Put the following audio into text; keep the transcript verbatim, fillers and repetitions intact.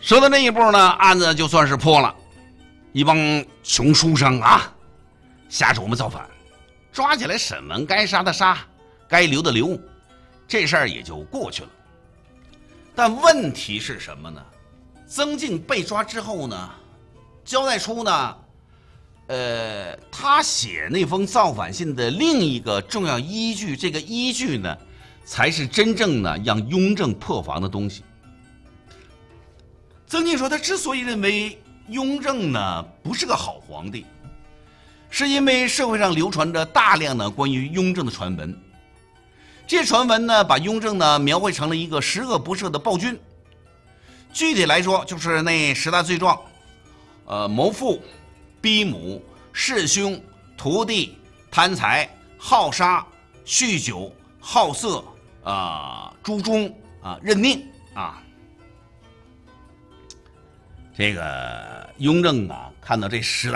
说到这一步呢，案子就算是破了。一帮穷书生啊，瞎琢磨造反，抓起来审问，该杀的杀，该留的留，这事儿也就过去了。但问题是什么呢？曾静被抓之后呢，交代出呢，呃，他写那封造反信的另一个重要依据，这个依据呢，才是真正呢让雍正破防的东西。曾静说，他之所以认为雍正呢不是个好皇帝，是因为社会上流传着大量的关于雍正的传闻。这些传闻呢，把雍正呢描绘成了一个十恶不赦的暴君。具体来说，就是那十大罪状：呃，谋父、逼母、弑兄、屠弟、贪财、好杀、酗酒、好色、啊、呃、诛忠啊、任命啊。这个雍正啊，看到这十大